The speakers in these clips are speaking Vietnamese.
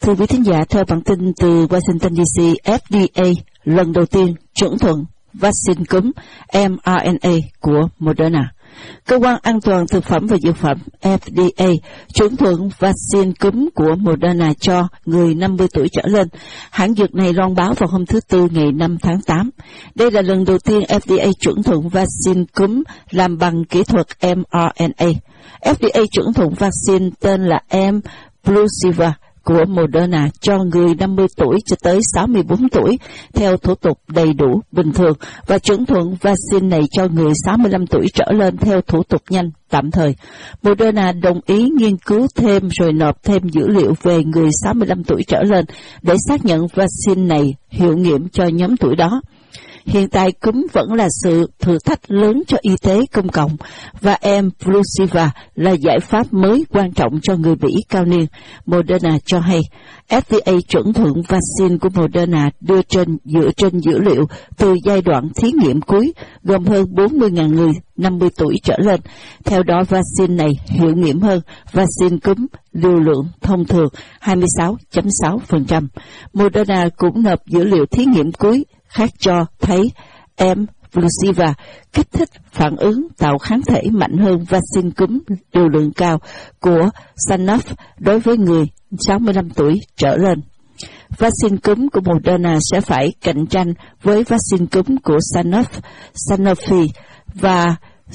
Thưa quý thính giả, theo bản tin từ Washington DC, FDA lần đầu tiên chuẩn thuận vaccine cúm mRNA của Moderna. Cơ quan An toàn Thực phẩm và Dược phẩm FDA chuẩn thuận vaccine cúm của Moderna cho người 50 tuổi trở lên. Hãng dược này loan báo vào hôm thứ Tư ngày 5 tháng 8. Đây là lần đầu tiên FDA chuẩn thuận vaccine cúm làm bằng kỹ thuật mRNA. FDA chuẩn thuận vaccine tên là Mpluvsiva của Moderna cho người 50 tuổi cho tới 64 tuổi theo thủ tục đầy đủ bình thường và chuẩn thuận vaccine này cho người 65 tuổi trở lên theo thủ tục nhanh tạm thời. Moderna đồng ý nghiên cứu thêm rồi nộp thêm dữ liệu về người 65 tuổi trở lên để xác nhận vaccine này hiệu nghiệm cho nhóm tuổi đó. Hiện tại cúm vẫn là sự thử thách lớn cho y tế công cộng và Mpluvsiva là giải pháp mới quan trọng cho người Mỹ cao niên. Moderna cho hay FDA chuẩn thuận vaccine của Moderna dựa trên dữ liệu từ giai đoạn thí nghiệm cuối gồm hơn 40.000 người 50 tuổi trở lên. Theo đó, vaccine này hiệu nghiệm hơn vaccine cúm lưu lượng thông thường 26.6%. Moderna cũng nộp dữ liệu thí nghiệm cuối khác cho thấy Mpluvsiva kích thích phản ứng tạo kháng thể mạnh hơn vaccine cúm liều lượng cao của Sanofi đối với người 65 tuổi trở lên. Vaccine cúm của Moderna sẽ phải cạnh tranh với vaccine cúm của Sanofi và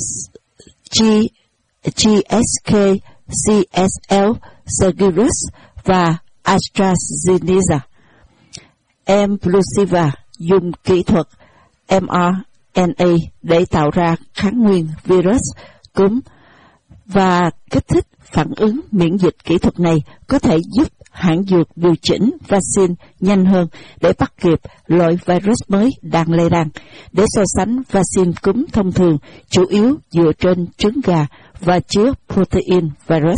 GSK, CSL, Seqirus và AstraZeneca. Mpluvsiva dùng kỹ thuật mRNA để tạo ra kháng nguyên virus cúm và kích thích phản ứng miễn dịch. Kỹ thuật này có thể giúp hãng dược điều chỉnh vaccine nhanh hơn để bắt kịp loại virus mới đang lây lan. Để so sánh, vaccine cúm thông thường chủ yếu dựa trên trứng gà và chứa protein virus.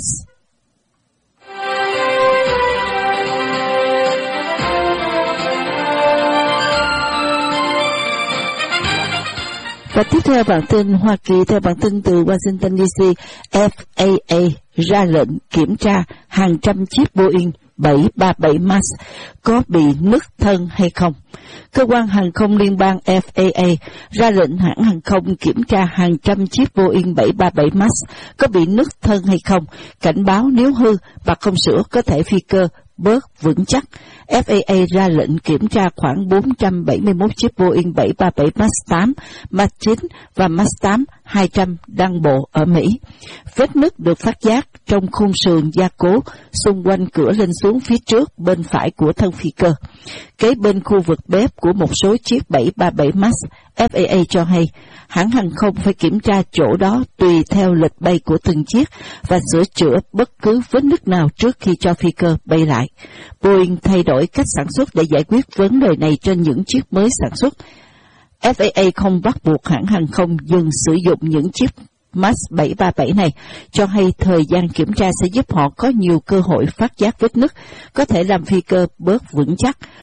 Và tiếp theo bản tin Hoa Kỳ, theo bản tin từ Washington DC, FAA ra lệnh kiểm tra hàng trăm chiếc Boeing 737 MAX có bị nứt thân hay không. Cơ quan hàng không liên bang FAA ra lệnh hãng hàng không kiểm tra hàng trăm chiếc Boeing 737 MAX có bị nứt thân hay không, cảnh báo nếu hư và không sửa có thể phi cơ bớt vững chắc. FAA ra lệnh kiểm tra khoảng 471 chiếc Boeing 737 MAX 8, MAX 9 và MAX 8-200 đang bộ ở Mỹ. Vết nứt được phát giác trong khung sườn gia cố xung quanh cửa lên xuống phía trước bên phải của thân phi cơ. Kế bên khu vực bếp của một số chiếc 737 MAX, FAA cho hay hãng hàng không phải kiểm tra chỗ đó tùy theo lịch bay của từng chiếc và sửa chữa bất cứ vết nứt nào trước khi cho phi cơ bay lại. Boeing thay đổi cách sản xuất để giải quyết vấn đề này trên những chiếc mới sản xuất. FAA không bắt buộc hãng hàng không dừng sử dụng những chiếc MAX 737 này, cho hay thời gian kiểm tra sẽ giúp họ có nhiều cơ hội phát giác vết nứt, có thể làm phi cơ bớt vững chắc